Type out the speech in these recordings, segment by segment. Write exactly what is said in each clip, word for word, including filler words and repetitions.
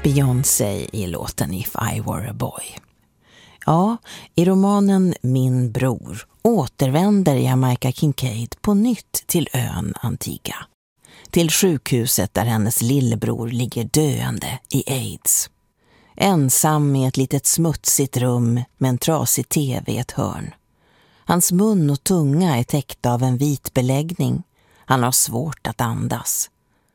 Beyoncé i låten If I Were a Boy. Ja, i romanen Min bror återvänder Jamaica Kincaid på nytt till ön Antigua. Till sjukhuset där hennes lillebror ligger döende i AIDS. Ensam i ett litet smutsigt rum med en trasig tv i ett hörn. Hans mun och tunga är täckta av en vit beläggning. Han har svårt att andas.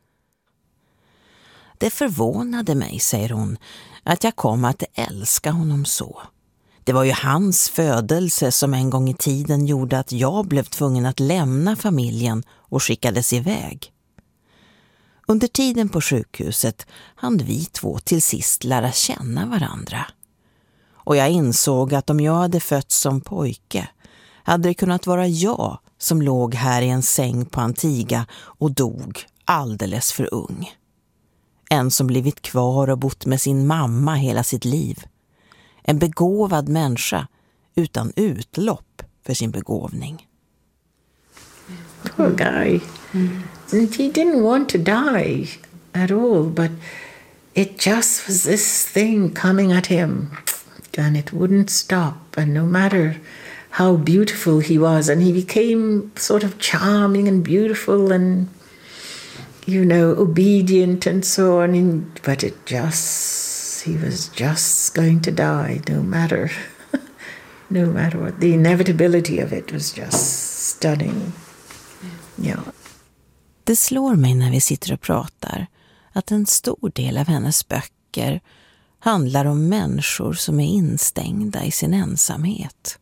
Det förvånade mig, säger hon, att jag kom att älska honom så. Det var ju hans födelse som en gång i tiden gjorde att jag blev tvungen att lämna familjen och skickades iväg. Under tiden på sjukhuset hann vi två till sist lära känna varandra. Och jag insåg att om jag hade fötts som pojke hade det kunnat vara jag som låg här i en säng på Antigua och dog alldeles för ung. En som blivit kvar och bott med sin mamma hela sitt liv. En begåvad människa utan utlopp för sin begåvning. Poor guy. Mm. And he didn't want to die at all, but it just was this thing coming at him. And it wouldn't stop. And no matter how beautiful he was, and he became sort of charming and beautiful and, you know, obedient and so on. But it just, he was just going to die, no matter, no matter what. The inevitability of it was just stunning. Ja. Det slår mig när vi sitter och pratar att en stor del av hennes böcker handlar om människor som är instängda i sin ensamhet.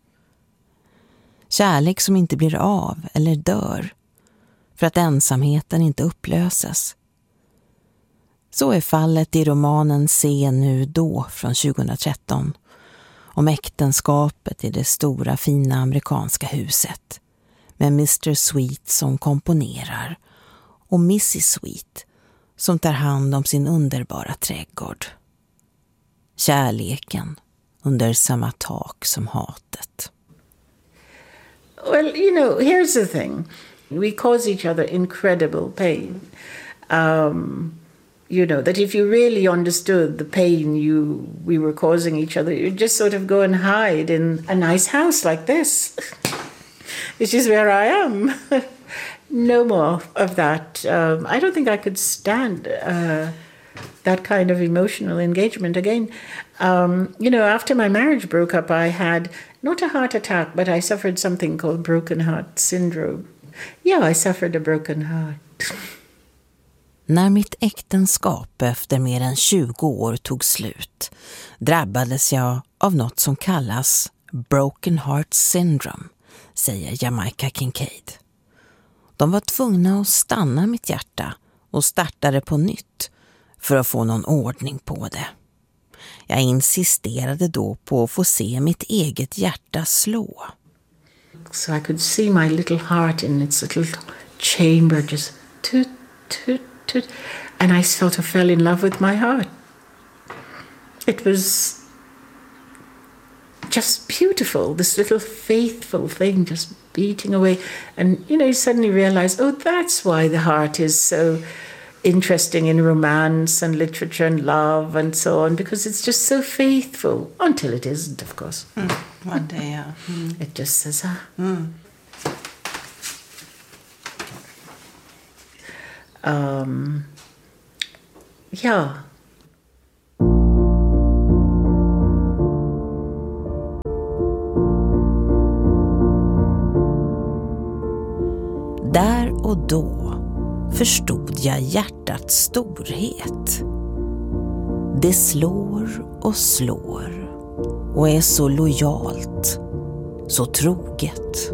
Kärlek som inte blir av eller dör för att ensamheten inte upplöses. Så är fallet i romanen Se nu då från tjugohundratretton om äktenskapet i det stora fina amerikanska huset med mister Sweet som komponerar och missus Sweet som tar hand om sin underbara trädgård. Kärleken under samma tak som hatet. Well, you know, here's the thing. We cause each other incredible pain. Um, you know, that if you really understood the pain you we were causing each other, you'd just sort of go and hide in a nice house like this. Which is where I am. No more of that. Um, I don't think I could stand uh, that kind of emotional engagement again. Um, you know, after my marriage broke up, I had not a heart attack, but I suffered something called broken heart syndrome. Yeah, I suffered a broken heart. När mitt äktenskap efter mer än tjugo år tog slut drabbades jag av något som kallas broken heart syndrome, säger Jamaica Kincaid. De var tvungna att stanna mitt hjärta och startade på nytt för att få någon ordning på det. Jag insisterade då på att få se mitt eget hjärta slå. So I could see my little heart in its little chamber just toot, toot, toot. And I sort of fell in love with my heart. It was just beautiful, this little faithful thing just beating away. And, you know, you suddenly realize, oh, that's why the heart is so interesting in romance and literature and love and so on, because it's just so faithful, until it isn't, of course. Mm. One day, yeah. Mm. It just says, ah. Mm. Um, yeah. Där och då förstod jag hjärtats storhet. Det slår och slår och är så lojalt, så troget.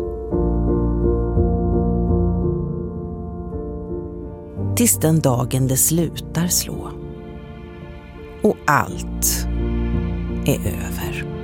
Tills den dagen det slutar slå och allt är över.